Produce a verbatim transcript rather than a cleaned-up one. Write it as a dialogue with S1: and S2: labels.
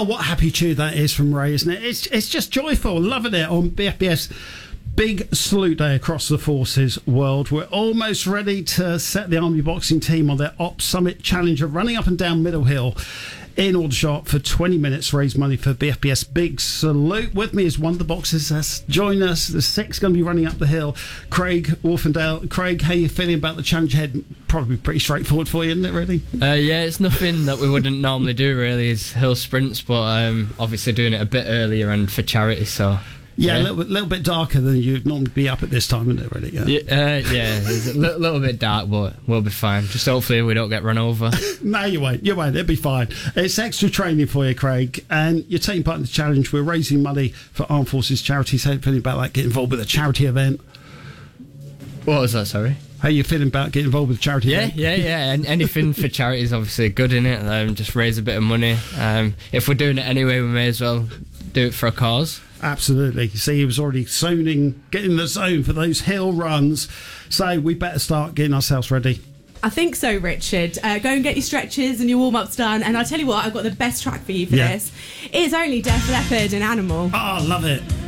S1: Oh, what a happy tune that is from Ray, isn't it? It's it's just joyful, loving it on B F B S. Big salute day across the forces world. We're almost ready to set the Army boxing team on their Ops Summit Challenger, running up and down Middle Hill in Aldershot for twenty minutes, raise money for B F B S. Big salute. With me is one of the boxers that's joined us. The six going to be running up the hill. Craig Wolfendale. Craig, how are you feeling about the challenge ahead? Probably pretty straightforward for you, isn't it, really?
S2: Uh, yeah, it's nothing that we wouldn't normally do, really, is hill sprints, but um, obviously doing it a bit earlier and for charity, so...
S1: Yeah,
S2: yeah,
S1: a little bit, little bit darker than you'd normally be up at this time, isn't it, really? Yeah,
S2: yeah, uh, yeah it's a little, little bit dark, but we'll be fine. Just hopefully we don't get run over.
S1: No, you won't. You won't. It'll be fine. It's extra training for you, Craig. And you're taking part in the challenge. We're raising money for Armed Forces charities. How are you feeling about like, getting involved with a charity event?
S2: What was that, sorry?
S1: How are you feeling about getting involved with a charity
S2: yeah,
S1: event?
S2: Yeah, yeah, yeah. And anything for charity is obviously good in it. Um, just raise a bit of money. Um, if we're doing it anyway, we may as well do it for a cause.
S1: Absolutely. See, he was already zoning, getting in the zone for those hill runs. So we better start getting ourselves ready.
S3: I think so, Richard. Uh, go and get your stretches and your warm-ups done. And I'll tell you what, I've got the best track for you for
S1: yeah.
S3: this. It's only Def Leppard and Animal.
S1: Oh, love it.